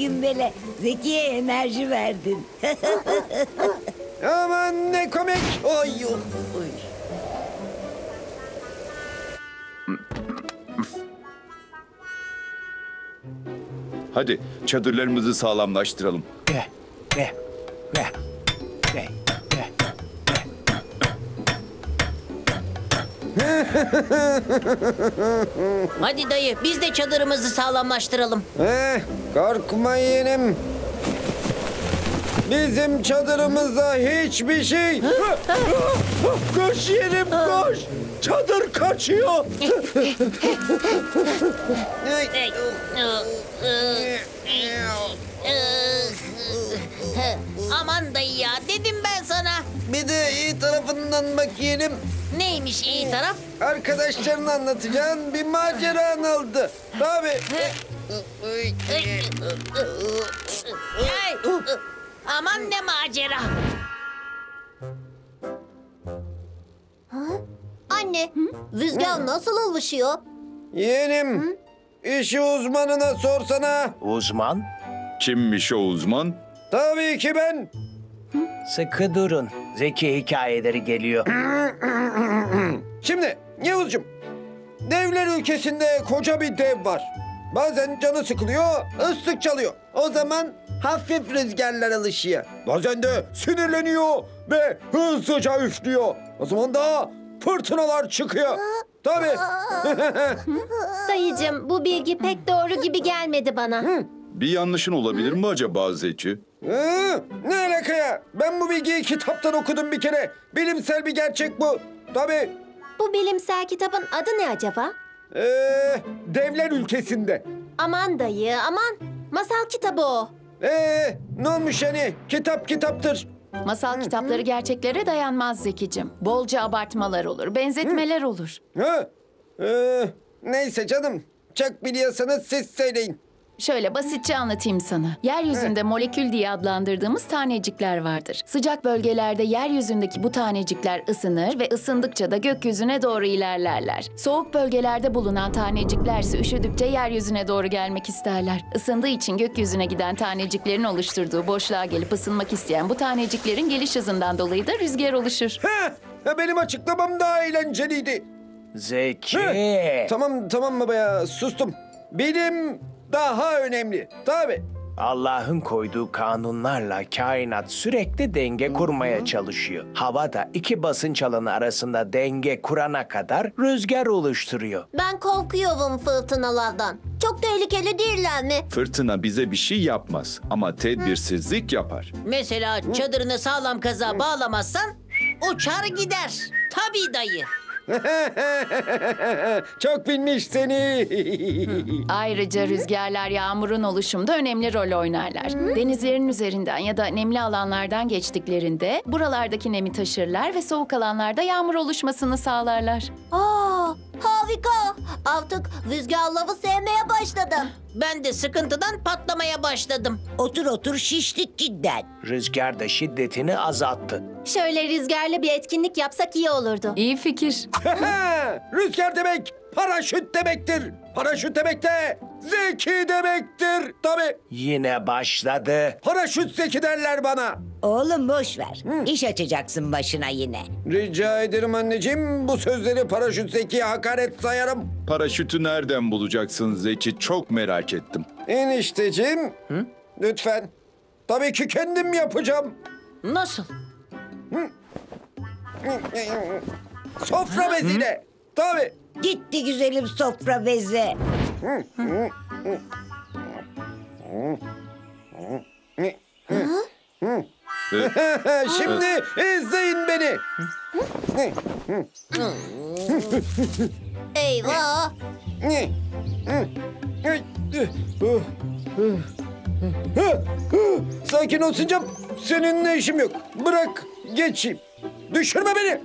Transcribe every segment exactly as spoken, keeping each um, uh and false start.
gümbele. Zeki'ye enerji verdin. Aman ne komik. Oy, yuh, oy. Hadi çadırlarımızı sağlamlaştıralım. Ve, ve, ve, ve, ve. Hadi dayı biz de çadırımızı sağlamlaştıralım. Eh, korkma yeğenim. Bizim çadırımızda hiçbir şey... Koş yeğenim koş. Çadır kaçıyor. Ey, ı, ı, ı. Aman dayı ya dedim ben sana. Bir de iyi tarafından bak yeğenim. Neymiş iyi taraf? Arkadaşlarına anlatacağın bir maceran oldu. Tabii. Ey, ı, aman ne macera. Anne, rüzgar nasıl alışıyor? Yeğenim, işi uzmanına sorsana. Uzman, Kimmiş o uzman? Tabii ki ben. sıkı durun. Zeki hikayeleri geliyor. Şimdi Yavuzcuğum, devler ülkesinde koca bir dev var. Bazen canı sıkılıyor, ıslık çalıyor. O zaman hafif rüzgarlar alışıyor. Bazen de sinirleniyor ve hızlıca üflüyor. O zaman da fırtınalar çıkıyor. Tabii. Dayıcığım, bu bilgi pek doğru gibi gelmedi bana. Bir yanlışın olabilir mi acaba Zeki? Hı, ne alaka ya? Ben bu bilgiyi kitaptan okudum bir kere. Bilimsel bir gerçek bu. Tabii. Bu bilimsel kitabın adı ne acaba? Ee, devler ülkesinde. Aman dayı, aman. Masal kitabı o. Ee, ne olmuş yani? Kitap kitaptır. Masal kitapları gerçeklere dayanmaz Zekicim. Bolca abartmalar olur, benzetmeler olur. Ha? Ee, neyse canım. Çok biliyorsanız siz söyleyin. Şöyle basitçe anlatayım sana. Yeryüzünde molekül diye adlandırdığımız tanecikler vardır. Sıcak bölgelerde yeryüzündeki bu tanecikler ısınır ve ısındıkça da gökyüzüne doğru ilerlerler. Soğuk bölgelerde bulunan tanecikler ise üşüdükçe yeryüzüne doğru gelmek isterler. Isındığı için gökyüzüne giden taneciklerin oluşturduğu boşluğa gelip ısınmak isteyen bu taneciklerin geliş hızından dolayı da rüzgar oluşur. Ha, benim açıklamam daha eğlenceliydi. Zeki. Ha, tamam tamam baba ya, sustum. Bilim daha önemli. Tabii. Allah'ın koyduğu kanunlarla kainat sürekli denge kurmaya çalışıyor. Havada iki basınç alanı arasında denge kurana kadar rüzgar oluşturuyor. Ben korkuyorum fırtınalardan. Çok tehlikeli değiller mi? Fırtına bize bir şey yapmaz ama tedbirsizlik yapar. Mesela çadırını sağlam kazığa bağlamazsan uçar gider. Tabii dayı. Çok bilmiş seni. Ayrıca rüzgarlar yağmurun oluşumunda önemli rol oynarlar. Denizlerin üzerinden ya da nemli alanlardan geçtiklerinde buralardaki nemi taşırlar ve soğuk alanlarda yağmur oluşmasını sağlarlar. Aa, harika. Artık rüzgarları sevmeye başladım. Ben de sıkıntıdan patlamaya başladım. Otur otur şişlik cidden. Rüzgar da şiddetini azalttı. Şöyle rüzgarlı bir etkinlik yapsak iyi olurdu. İyi fikir. Rüzgar demek paraşüt demektir. Paraşüt demek de zeki demektir. Tabii. Yine başladı. Paraşüt zeki derler bana. Oğlum boş ver. İş açacaksın başına yine. Rica ederim anneciğim. Bu sözleri paraşüt zekiye hakaret sayarım. Paraşütü nereden bulacaksın Zeki? Çok merak ettim. Enişteciğim. Lütfen. Tabii ki kendim yapacağım. Nasıl? Sofra beziyle. Tabii. Gitti güzelim sofra bezi. Şimdi izleyin beni. Eyvah. Sakin ol Sincap. Seninle işim yok. Bırak geçeyim. Düşürme beni.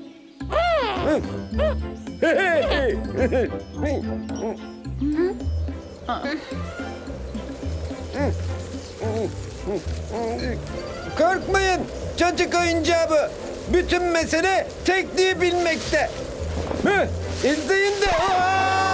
Korkmayın. Çocuk oyuncağı bu. Bütün mesele tekniği bilmekte. İzleyin de. Aa!